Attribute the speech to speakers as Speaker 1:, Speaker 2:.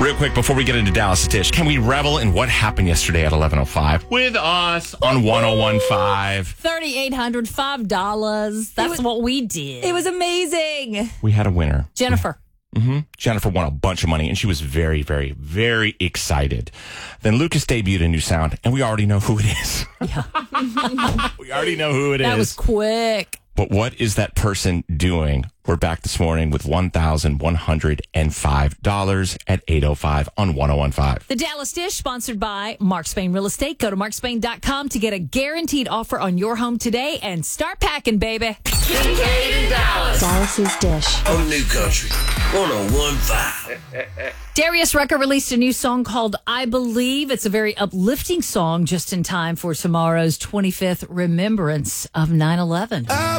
Speaker 1: Real quick, before we get into Dallas to Tish, can we revel in what happened yesterday at 11:05 with us on 101.5?
Speaker 2: $3,805. That's what we did.
Speaker 3: It was amazing.
Speaker 1: We had a winner.
Speaker 2: Jennifer.
Speaker 1: Jennifer won a bunch of money, and she was very, very, very excited. Then Lucas debuted a new sound, and we already know who it is.
Speaker 2: Yeah.
Speaker 1: We already know who it is.
Speaker 2: That was quick.
Speaker 1: But what is that person doing? We're back this morning with $1,105 at 8:05 on 101.5.
Speaker 2: The Dallas Dish, sponsored by Mark Spain Real Estate. Go to markspain.com to get a guaranteed offer on your home today and start packing, baby.
Speaker 4: Kincaid and Dallas.
Speaker 5: Dallas's Dish.
Speaker 4: On New Country 101.5.
Speaker 2: Darius Rucker released a new song called I Believe. It's a very uplifting song just in time for tomorrow's 25th remembrance of 9/11.